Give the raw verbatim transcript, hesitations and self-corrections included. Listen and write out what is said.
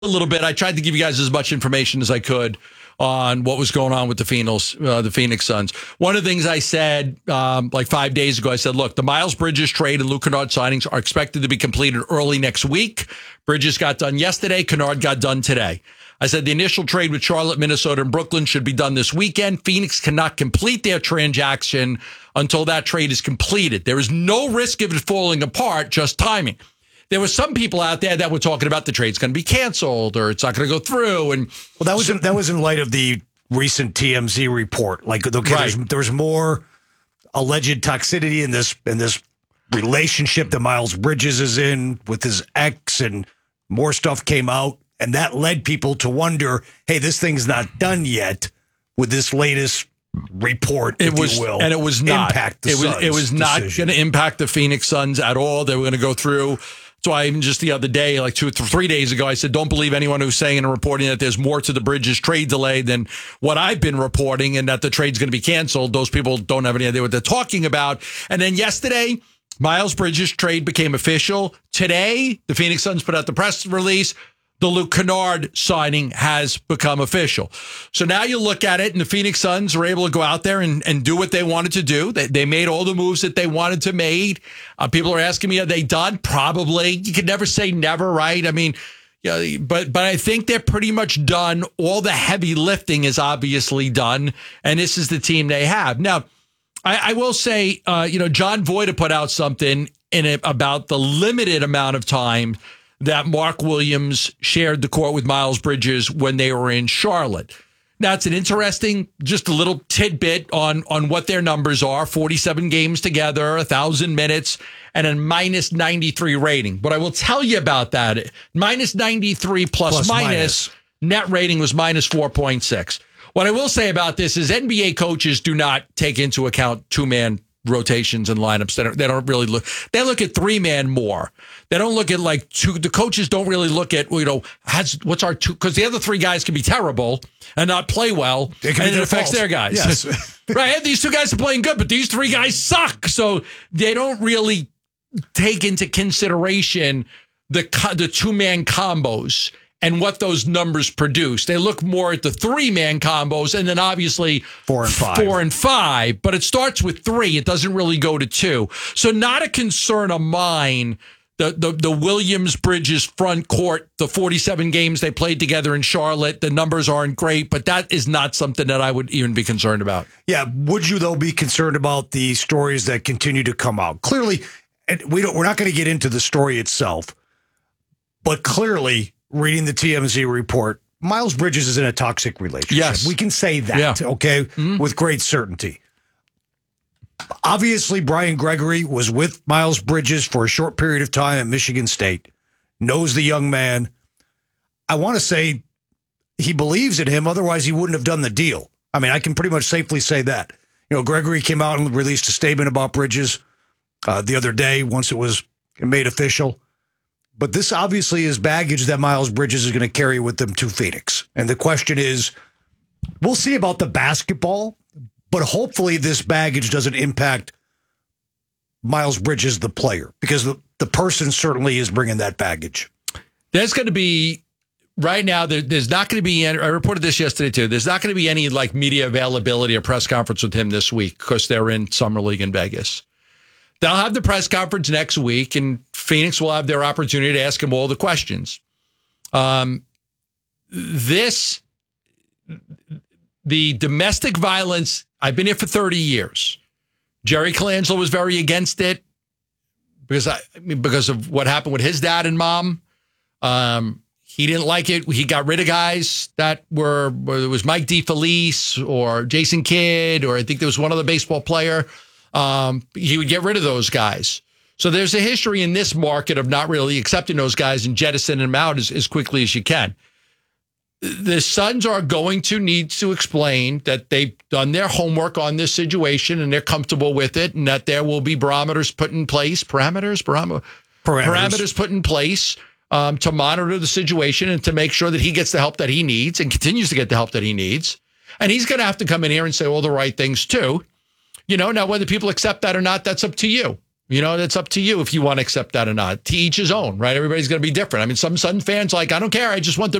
a little bit. I tried to give you guys as much information as I could on what was going on with the Phoenix, uh, the Phoenix Suns. One of the things I said um, like five days ago, I said, look, the Miles Bridges trade and Luke Kennard signings are expected to be completed early next week. Bridges got done yesterday. Kennard got done today. I said the initial trade with Charlotte, Minnesota, and Brooklyn should be done this weekend. Phoenix cannot complete their transaction until that trade is completed. There is no risk of it falling apart, just timing. There were some people out there that were talking about the trade's going to be canceled or it's not going to go through. And well, that was in, that was in light of the recent T M Z report. Like, okay, right. there's, there's more alleged toxicity in this in this relationship that Miles Bridges is in with his ex, and more stuff came out, and that led people to wonder, hey, this thing's not done yet with this latest report, it if was, you will. And it was not. Impact the it was, Suns it was not decision. going to impact the Phoenix Suns at all. They were going to go through. That's why even just the other day, like two or three days ago, I said, don't believe anyone who's saying and reporting that there's more to the Bridges trade delay than what I've been reporting and that the trade's going to be canceled. Those people don't have any idea what they're talking about. And then yesterday, Miles Bridges trade became official. Today, the Phoenix Suns put out the press release. The Luke Kennard signing has become official. So now you look at it, and the Phoenix Suns are able to go out there and, and do what they wanted to do. They, they made all the moves that they wanted to make. Uh, people are asking me, are they done? Probably. You could never say never, right? I mean, yeah, but but I think they're pretty much done. All the heavy lifting is obviously done, and this is the team they have. Now, I, I will say, uh, you know, John Voida put out something in it about the limited amount of time that Mark Williams shared the court with Miles Bridges when they were in Charlotte. Now, it's an interesting, just a little tidbit on, on what their numbers are. forty-seven games together, one thousand minutes, and a minus ninety-three rating. What I will tell you about that, minus ninety-three plus, plus minus, minus, net rating was minus four point six. What I will say about this is N B A coaches do not take into account two-man rotations and lineups. They don't, they don't really look, they look at three man more. They don't look at like two, the coaches don't really look at, you know, has, what's our two, because the other three guys can be terrible and not play well, and it affects fault. Their guys. Yes. Right. These two guys are playing good, but these three guys suck. So they don't really take into consideration the, the two man combos and what those numbers produce. They look more at the three-man combos and then obviously four and five. Four and five, but it starts with three. It doesn't really go to two. So not a concern of mine, the, the, the Williams-Bridges front court, the forty-seven games they played together in Charlotte, the numbers aren't great, but that is not something that I would even be concerned about. Yeah, would you, though, be concerned about the stories that continue to come out? Clearly, and we don't, we're not going to get into the story itself, but clearly, reading the T M Z report, Miles Bridges is in a toxic relationship. Yes. We can say that, yeah. okay, mm-hmm. with great certainty. Obviously, Brian Gregory was with Miles Bridges for a short period of time at Michigan State, knows the young man. I want to say he believes in him, otherwise he wouldn't have done the deal. I mean, I can pretty much safely say that. You know, Gregory came out and released a statement about Bridges uh, the other day once it was made official. But this obviously is baggage that Miles Bridges is going to carry with them to Phoenix. And the question is, we'll see about the basketball, but hopefully this baggage doesn't impact Miles Bridges, the player, because the, the person certainly is bringing that baggage. There's going to be, right now, there, there's not going to be, any, I reported this yesterday too, there's not going to be any like media availability or press conference with him this week because they're in Summer League in Vegas. They'll have the press conference next week, and Phoenix will have their opportunity to ask him all the questions. Um, this, the domestic violence, I've been here for thirty years. Jerry Colangelo was very against it because I, I mean, because of what happened with his dad and mom. Um, he didn't like it. He got rid of guys that were, whether it was Mike DeFelice or Jason Kidd, or I think there was one other baseball player. Um, he would get rid of those guys. So there's a history in this market of not really accepting those guys and jettisoning them out as, as quickly as you can. The Suns are going to need to explain that they've done their homework on this situation and they're comfortable with it, and that there will be barometers put in place, parameters, barometer, parameters. parameters put in place um, to monitor the situation and to make sure that he gets the help that he needs and continues to get the help that he needs. And he's going to have to come in here and say all the right things too. You know, now whether people accept that or not, that's up to you. You know, it's up to you if you want to accept that or not. To each his own, right? Everybody's going to be different. I mean, some Sun fans like, I don't care. I just want the